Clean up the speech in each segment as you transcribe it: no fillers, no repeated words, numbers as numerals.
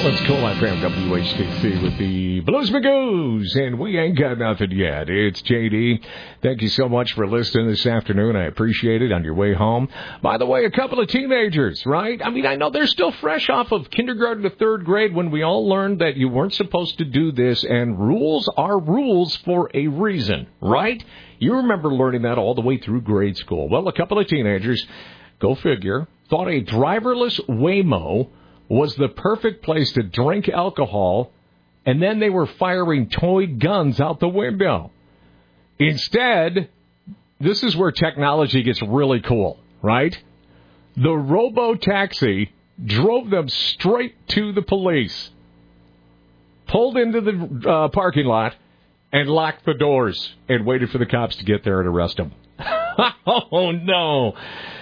Holland's Cool FM WHTC with the Blues Magoos, and we ain't got nothing yet. It's JD. Thank you so much for listening this afternoon. I appreciate it on your way home. By the way, a couple of teenagers, right? I mean, I know they're still fresh off of kindergarten to third grade when we all learned that you weren't supposed to do this, and rules are rules for a reason, right? You remember learning that all the way through grade school. Well, a couple of teenagers, go figure, thought a driverless Waymo was the perfect place to drink alcohol, and then they were firing toy guns out the window. Instead, this is where technology gets really cool, right? The robo-taxi drove them straight to the police, pulled into the parking lot, and locked the doors, and waited for the cops to get there and arrest them. Oh, no.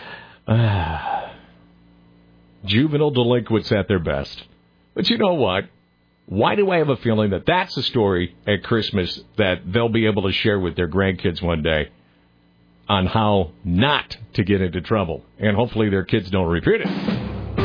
Juvenile delinquents at their best. But you know what? Why do I have a feeling that that's a story at Christmas that they'll be able to share with their grandkids one day on how not to get into trouble? And hopefully their kids don't repeat it.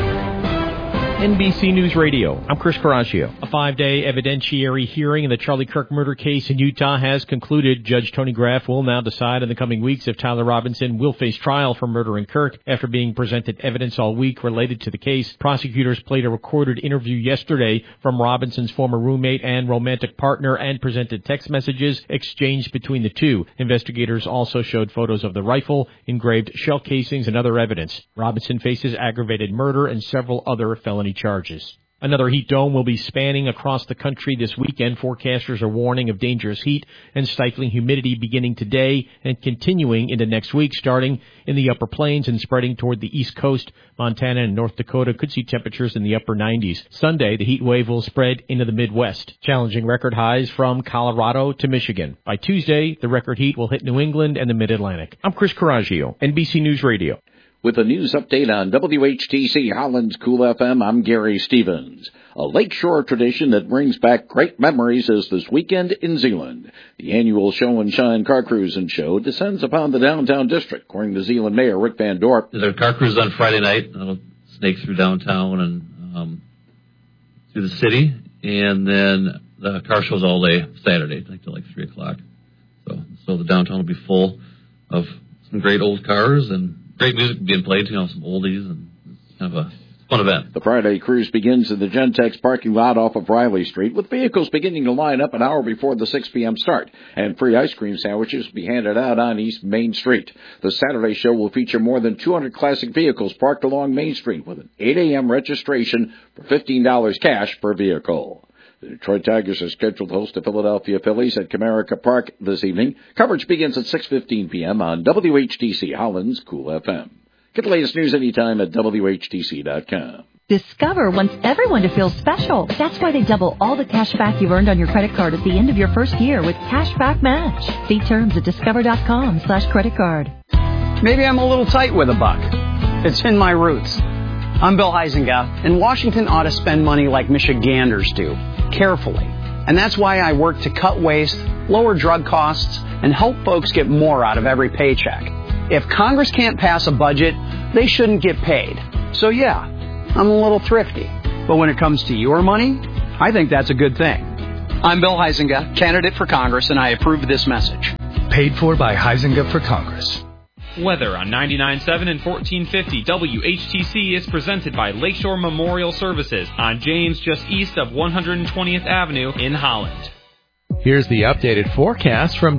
NBC News Radio, I'm Chris Caraccio. A 5-day evidentiary hearing in the Charlie Kirk murder case in Utah has concluded. Judge Tony Graff will now decide in the coming weeks if Tyler Robinson will face trial for murdering Kirk. After being presented evidence all week related to the case, prosecutors played a recorded interview yesterday from Robinson's former roommate and romantic partner and presented text messages exchanged between the two. Investigators also showed photos of the rifle, engraved shell casings, and other evidence. Robinson faces aggravated murder and several other felony charges. Another heat dome will be spanning across the country this weekend. Forecasters are warning of dangerous heat and stifling humidity beginning today and continuing into next week, starting in the upper plains and spreading toward the east coast. Montana and North Dakota could see temperatures in the upper 90s. Sunday, the heat wave will spread into the Midwest, challenging record highs from Colorado to Michigan. By Tuesday, the record heat will hit New England and the Mid-Atlantic. I'm Chris Caraccio, NBC News Radio. With a news update on WHTC Holland's Cool FM, I'm Gary Stevens. A lakeshore tradition that brings back great memories is this weekend in Zeeland. The annual Show and Shine Car Cruise and Show descends upon the downtown district, according to Zeeland Mayor Rick Van Dorp. There's a car cruise on Friday night. It'll snake through downtown and through the city, and then the car shows all day Saturday, till like 3 o'clock. So the downtown will be full of some great old cars and great music being played, some oldies, and it's kind of a fun event. The Friday cruise begins in the Gentex parking lot off of Riley Street, with vehicles beginning to line up an hour before the 6 p.m. start, and free ice cream sandwiches will be handed out on East Main Street. The Saturday show will feature more than 200 classic vehicles parked along Main Street with an 8 a.m. registration for $15 cash per vehicle. The Detroit Tigers are scheduled to host the Philadelphia Phillies at Comerica Park this evening. Coverage begins at 6:15 p.m. on WHTC Holland's Cool FM. Get the latest news anytime at WHTC.com. Discover wants everyone to feel special. That's why they double all the cash back you've earned on your credit card at the end of your first year with Cashback Match. See terms at discover.com/credit card. Maybe I'm a little tight with a buck. It's in my roots. I'm Bill Huizenga, and Washington ought to spend money like Michiganders do, carefully. And that's why I work to cut waste, lower drug costs, and help folks get more out of every paycheck. If Congress can't pass a budget, they shouldn't get paid. So yeah, I'm a little thrifty. But when it comes to your money, I think that's a good thing. I'm Bill Huizenga, candidate for Congress, and I approve this message. Paid for by Huizenga for Congress. Weather on 99.7 and 1450 WHTC is presented by Lakeshore Memorial Services on James, just east of 120th Avenue in Holland. Here's the updated forecast from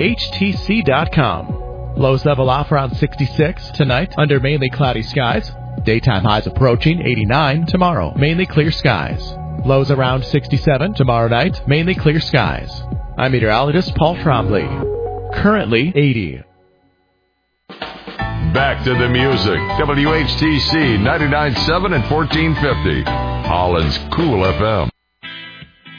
WHTC.com. Lows level off around 66 tonight under mainly cloudy skies. Daytime highs approaching 89 tomorrow, mainly clear skies. Lows around 67 tomorrow night, mainly clear skies. I'm meteorologist Paul Trombley. Currently 80. Back to the music. WHTC 99.7 and 1450. Holland's Cool FM.